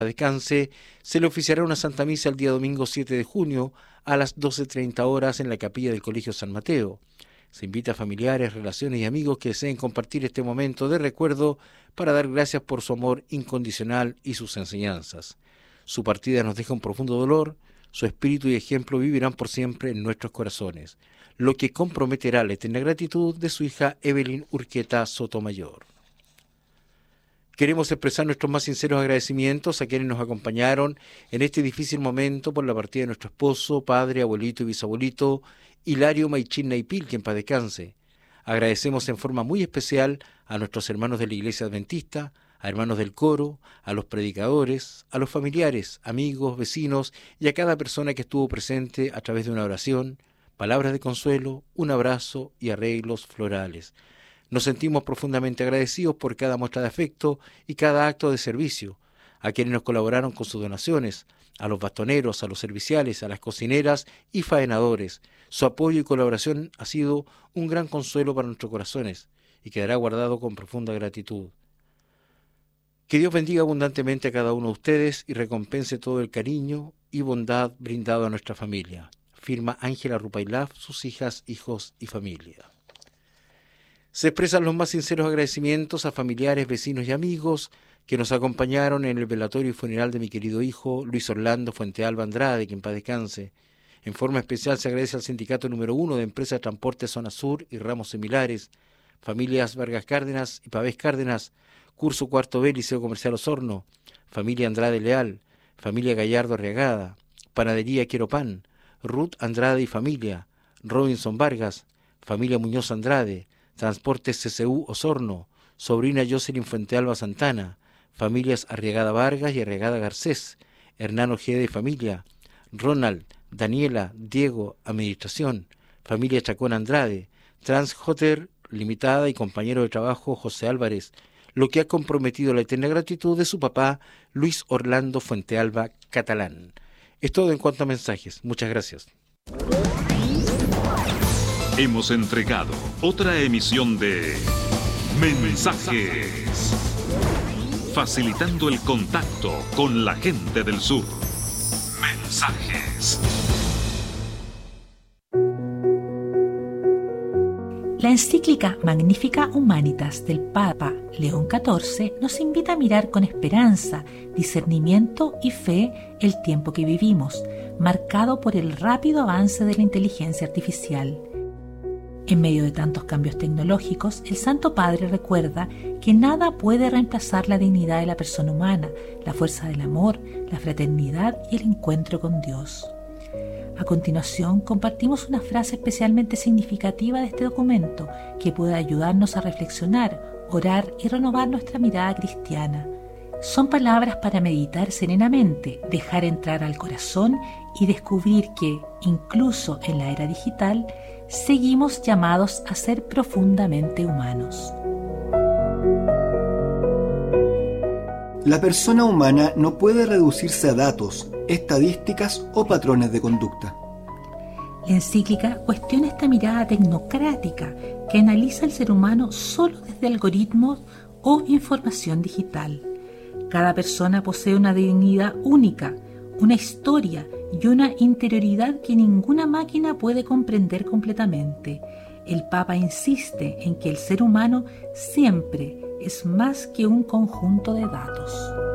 descanse, se le oficiará una Santa Misa el día domingo 7 de junio a las 12:30 horas en la capilla del Colegio San Mateo. Se invita a familiares, relaciones y amigos que deseen compartir este momento de recuerdo para dar gracias por su amor incondicional y sus enseñanzas. Su partida nos deja un profundo dolor, su espíritu y ejemplo vivirán por siempre en nuestros corazones, lo que comprometerá la eterna gratitud de su hija Evelyn Urqueta Sotomayor. Queremos expresar nuestros más sinceros agradecimientos a quienes nos acompañaron en este difícil momento por la partida de nuestro esposo, padre, abuelito y bisabuelito, Hilario Maichín Naipil, que en paz descanse. Agradecemos en forma muy especial a nuestros hermanos de la Iglesia Adventista, a hermanos del coro, a los predicadores, a los familiares, amigos, vecinos y a cada persona que estuvo presente a través de una oración, palabras de consuelo, un abrazo y arreglos florales. Nos sentimos profundamente agradecidos por cada muestra de afecto y cada acto de servicio, a quienes nos colaboraron con sus donaciones, a los bastoneros, a los serviciales, a las cocineras y faenadores. Su apoyo y colaboración ha sido un gran consuelo para nuestros corazones y quedará guardado con profunda gratitud. Que Dios bendiga abundantemente a cada uno de ustedes y recompense todo el cariño y bondad brindado a nuestra familia. Firma Ángela Rupailaf, sus hijas, hijos y familia. Se expresan los más sinceros agradecimientos a familiares, vecinos y amigos que nos acompañaron en el velatorio y funeral de mi querido hijo Luis Orlando Fuentealba Andrade, que en paz descanse. En forma especial se agradece al Sindicato número 1 de Empresas de Transporte Zona Sur y ramos similares, familias Vargas Cárdenas y Pavés Cárdenas, Curso Cuarto B, Liceo Comercial Osorno, familia Andrade Leal, familia Gallardo Arriagada, Panadería Quiero Pan, Ruth Andrade y familia, Robinson Vargas, familia Muñoz Andrade, Transportes CCU Osorno, sobrina Jocelyn Fuentealba Santana, familias Arriagada Vargas y Arriagada Garcés, Hernán Ojeda y familia, Ronald, Daniela, Diego, Administración, familia Chacón Andrade, Transhotter Limitada y compañero de trabajo José Álvarez, lo que ha comprometido la eterna gratitud de su papá Luis Orlando Fuentealba Catalán. Es todo en cuanto a mensajes. Muchas gracias. Hemos entregado otra emisión de Mensajes, facilitando el contacto con la gente del sur. Mensajes. La encíclica Magnificat Humanitas del Papa León XIV nos invita a mirar con esperanza, discernimiento y fe el tiempo que vivimos, marcado por el rápido avance de la inteligencia artificial. En medio de tantos cambios tecnológicos, el Santo Padre recuerda que nada puede reemplazar la dignidad de la persona humana, la fuerza del amor, la fraternidad y el encuentro con Dios. A continuación, compartimos una frase especialmente significativa de este documento que puede ayudarnos a reflexionar, orar y renovar nuestra mirada cristiana. Son palabras para meditar serenamente, dejar entrar al corazón y descubrir que, incluso en la era digital, seguimos llamados a ser profundamente humanos. La persona humana no puede reducirse a datos, estadísticas o patrones de conducta. La encíclica cuestiona esta mirada tecnocrática que analiza al ser humano solo desde algoritmos o información digital. Cada persona posee una dignidad única, una historia y una interioridad que ninguna máquina puede comprender completamente. El Papa insiste en que el ser humano siempre es más que un conjunto de datos.